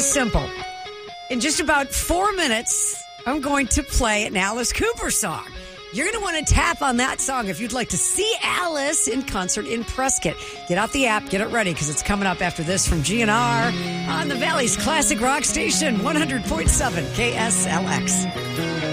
simple. In just about 4 minutes, I'm going to play an Alice Cooper song. You're going to want to tap on that song if you'd like to see Alice in concert in Prescott. Get out the app, get it ready, because it's coming up after this from GNR on the Valley's Classic Rock Station, 100.7 KSLX.